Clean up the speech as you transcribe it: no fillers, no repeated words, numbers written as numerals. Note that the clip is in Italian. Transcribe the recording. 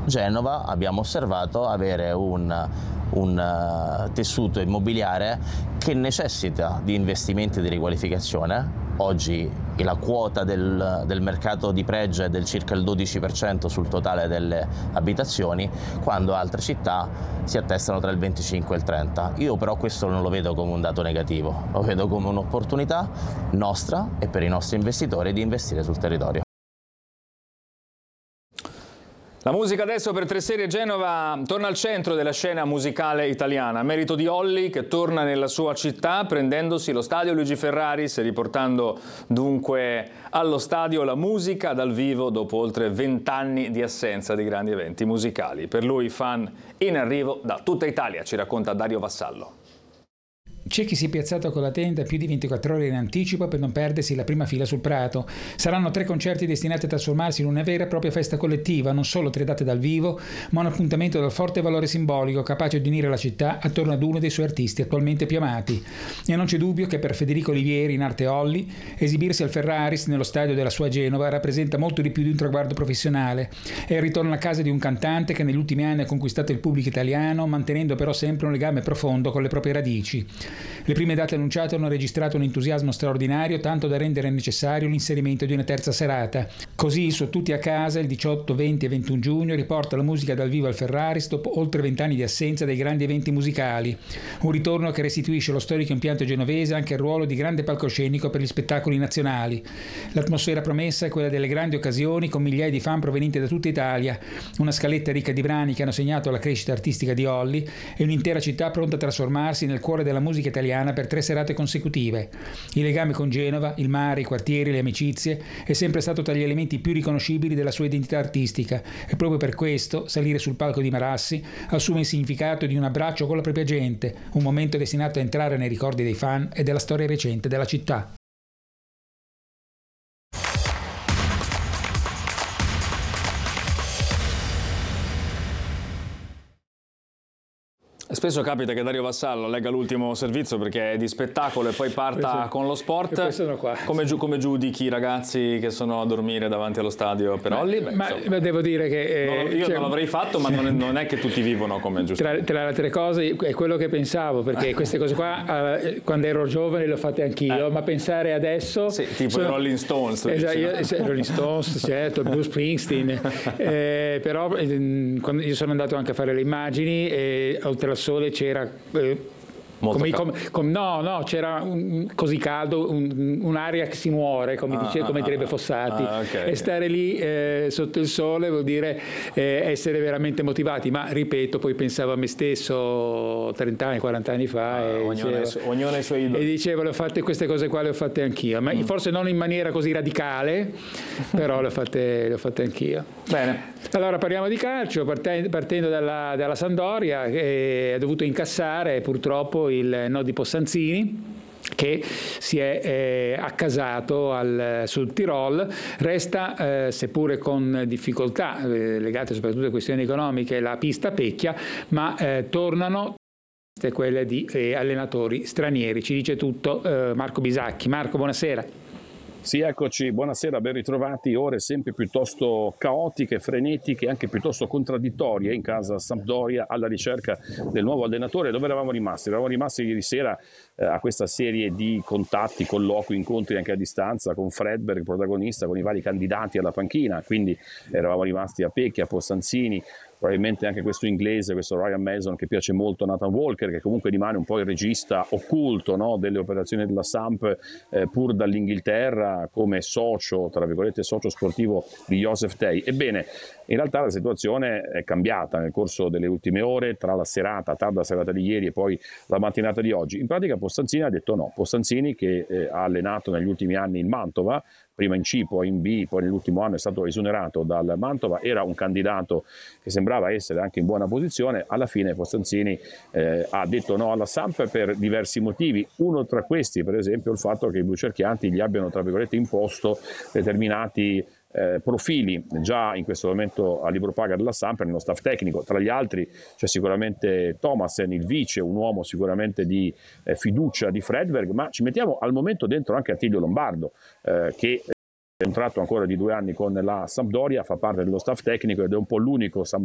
Genova abbiamo osservato avere un tessuto immobiliare che necessita di investimenti di riqualificazione. Oggi la quota del mercato di pregio è del circa il 12% sul totale delle abitazioni, quando altre città si attestano tra il 25 e il 30%. Io però questo non lo vedo come un dato negativo, lo vedo come un'opportunità nostra e per i nostri investitori di investire sul territorio. La musica adesso per Tre Serie Genova torna al centro della scena musicale italiana, merito di Olli che torna nella sua città prendendosi lo stadio Luigi Ferraris e riportando dunque allo stadio la musica dal vivo dopo oltre 20 anni di assenza di grandi eventi musicali. Per lui fan in arrivo da tutta Italia, ci racconta Dario Vassallo. C'è chi si è piazzato con la tenda più di 24 ore in anticipo per non perdersi la prima fila sul Prato. Saranno 3 concerti destinati a trasformarsi in una vera e propria festa collettiva, non solo 3 date dal vivo, ma un appuntamento dal forte valore simbolico, capace di unire la città attorno ad uno dei suoi artisti attualmente più amati. E non c'è dubbio che per Federico Olivieri, in arte Olli, esibirsi al Ferraris nello stadio della sua Genova rappresenta molto di più di un traguardo professionale. È il ritorno a casa di un cantante che negli ultimi anni ha conquistato il pubblico italiano, mantenendo però sempre un legame profondo con le proprie radici. Le prime date annunciate hanno registrato un entusiasmo straordinario, tanto da rendere necessario l'inserimento di una terza serata. Così, su Tutti a casa, il 18, 20 e 21 giugno, riporta la musica dal vivo al Ferraris dopo oltre 20 anni di assenza dai grandi eventi musicali. Un ritorno che restituisce allo storico impianto genovese anche il ruolo di grande palcoscenico per gli spettacoli nazionali. L'atmosfera promessa è quella delle grandi occasioni con migliaia di fan provenienti da tutta Italia, una scaletta ricca di brani che hanno segnato la crescita artistica di Olli e un'intera città pronta a trasformarsi nel cuore della musica italiana per 3 serate consecutive. Il legame con Genova, il mare, i quartieri, le amicizie è sempre stato tra gli elementi più riconoscibili della sua identità artistica e proprio per questo salire sul palco di Marassi assume il significato di un abbraccio con la propria gente, un momento destinato a entrare nei ricordi dei fan e della storia recente della città. Spesso capita che Dario Vassallo legga l'ultimo servizio perché è di spettacolo e poi parta con lo sport. E poi sono qua. Come giudichi i ragazzi che sono a dormire davanti allo stadio per Olli? Ma devo dire che... io non l'avrei fatto, ma non è che tutti vivono come giusto. Tra le altre cose è quello che pensavo, perché queste cose qua quando ero giovane le ho fatte anch'io, ma pensare adesso... Sì, tipo i Rolling Stones. Esatto, Rolling Stones, certo, Bruce Springsteen. Però quando io sono andato anche a fare le immagini e oltre al sole c'era c'era così caldo, un'aria che si muore, come direbbe Fossati, okay. E stare lì sotto il sole vuol dire essere veramente motivati, ma ripeto, poi pensavo a me stesso 30 anni, 40 anni fa ognuno ha i suoi idoli. E dicevo, queste cose qua le ho fatte anch'io, ma forse non in maniera così radicale, però le ho fatte anch'io. Bene. Allora parliamo di calcio, partendo dalla Sampdoria, che ha dovuto incassare purtroppo il no di Possanzini, che si è accasato sul Tirol. Resta, seppure con difficoltà legate soprattutto a questioni economiche, la pista Pecchia, ma tornano quelle di allenatori stranieri. Ci dice tutto Marco Bisacchi. Marco, buonasera. Sì, eccoci, buonasera, ben ritrovati. Ore sempre piuttosto caotiche, frenetiche, anche piuttosto contraddittorie in casa Sampdoria alla ricerca del nuovo allenatore. Dove eravamo rimasti? Eravamo rimasti ieri sera a questa serie di contatti, colloqui, incontri anche a distanza con Fredberg, protagonista, con i vari candidati alla panchina. Quindi eravamo rimasti a Pecchia, a Possanzini, probabilmente anche questo inglese, questo Ryan Mason, che piace molto a Nathan Walker, che comunque rimane un po' il regista occulto, no, delle operazioni della Samp, pur dall'Inghilterra, come socio, tra virgolette, socio sportivo di Joseph Tei. Ebbene, in realtà la situazione è cambiata nel corso delle ultime ore, tra la tarda serata di ieri e poi la mattinata di oggi. In pratica Possanzini ha detto no. Possanzini, che ha allenato negli ultimi anni il Mantova, prima in C, poi in B, poi nell'ultimo anno è stato esonerato dal Mantova, era un candidato che sembrava essere anche in buona posizione. Alla fine Possanzini ha detto no alla Samp per diversi motivi, uno tra questi per esempio il fatto che i blucerchianti gli abbiano tra virgolette imposto determinati profili già in questo momento a libro paga della Samp nello staff tecnico. Tra gli altri c'è sicuramente Thomasen, il vice, un uomo sicuramente di fiducia di Fredberg, ma ci mettiamo al momento dentro anche Attilio Lombardo, che è un contratto ancora di 2 anni con la Sampdoria, fa parte dello staff tecnico ed è un po' l'unico